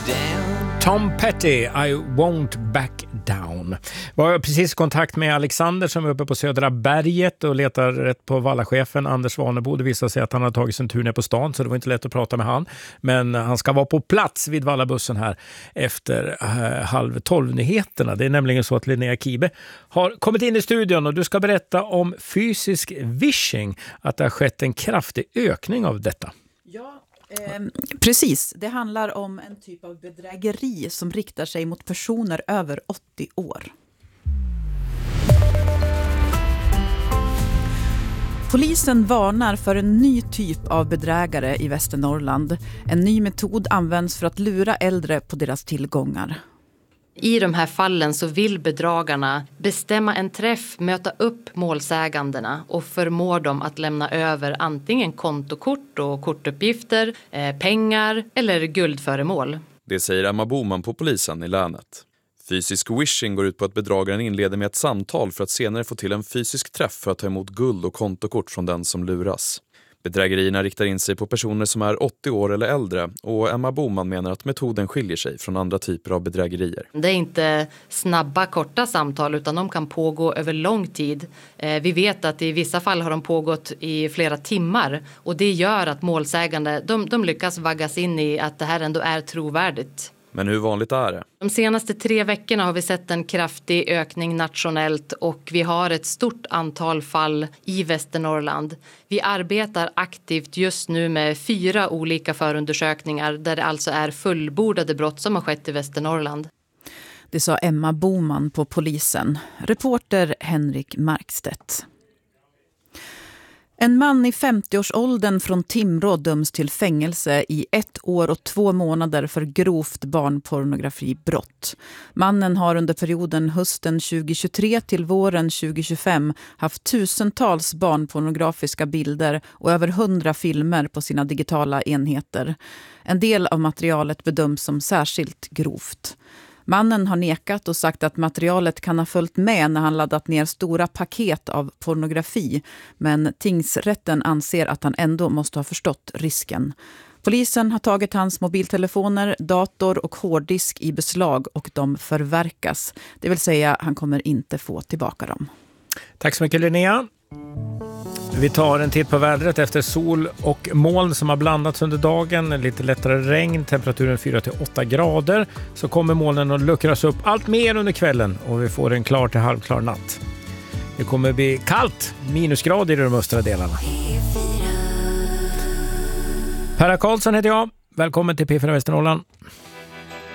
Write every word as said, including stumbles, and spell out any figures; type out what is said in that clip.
down. Tom Petty, I won't back down. Var jag precis i kontakt med Alexander som är uppe på Södra berget och letar rätt på vallachefen Anders Svanebo. Det visade sig att han har tagit sin tur ner på stan, så det var inte lätt att prata med han. Men han ska vara på plats vid vallabussen här efter eh, halv tolv-nyheterna. Det är nämligen så att Linnea Kibe har kommit in i studion och du ska berätta om fysisk vishing, att det har skett en kraftig ökning av detta. Ja, eh, precis. Det handlar om en typ av bedrägeri som riktar sig mot personer över åttio år. Polisen varnar för en ny typ av bedrägare i Västernorrland. En ny metod används för att lura äldre på deras tillgångar. I de här fallen så vill bedragarna bestämma en träff, möta upp målsägandena och förmå dem att lämna över antingen kontokort och kortuppgifter, eh, pengar eller guldföremål. Det säger Emma Boman på polisen i länet. Fysisk wishing går ut på att bedragaren inleder med ett samtal för att senare få till en fysisk träff för att ta emot guld och kontokort från den som luras. Bedrägerierna riktar in sig på personer som är åttio år eller äldre, och Emma Boman menar att metoden skiljer sig från andra typer av bedrägerier. Det är inte snabba, korta samtal utan de kan pågå över lång tid. Eh, vi vet att i vissa fall har de pågått i flera timmar, och det gör att målsägande de, de lyckas vaggas in i att det här ändå är trovärdigt. Men hur vanligt är det? De senaste tre veckorna har vi sett en kraftig ökning nationellt och vi har ett stort antal fall i Västernorrland. Vi arbetar aktivt just nu med fyra olika förundersökningar där det alltså är fullbordade brott som har skett i Västernorrland. Det sa Emma Boman på polisen. Reporter Henrik Markstedt. En man i femtioårsåldern från Timrå döms till fängelse i ett år och två månader för grovt barnpornografibrott. Mannen har under perioden hösten tjugohundratjugotre till våren tjugohundratjugofem haft tusentals barnpornografiska bilder och över hundra filmer på sina digitala enheter. En del av materialet bedöms som särskilt grovt. Mannen har nekat och sagt att materialet kan ha följt med när han laddat ner stora paket av pornografi, men tingsrätten anser att han ändå måste ha förstått risken. Polisen har tagit hans mobiltelefoner, dator och hårddisk i beslag och de förverkas. Det vill säga, han kommer inte få tillbaka dem. Tack så mycket, Linnea. Vi tar en titt på vädret efter sol och moln som har blandats under dagen. Lite lättare regn, temperaturen fyra till åtta grader. Så kommer molnen att luckras upp allt mer under kvällen och vi får en klar till halvklar natt. Det kommer bli kallt, minusgrader i de östra delarna. Perra Karlsson heter jag. Välkommen till P fyra Västernorrland.